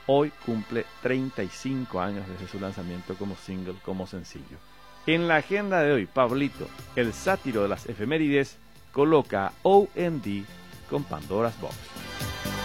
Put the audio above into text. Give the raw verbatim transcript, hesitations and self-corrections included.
hoy cumple treinta y cinco años desde su lanzamiento como single, como sencillo. En la agenda de hoy, Pablito, el sátiro de las efemérides, coloca O M D con Pandora's Box.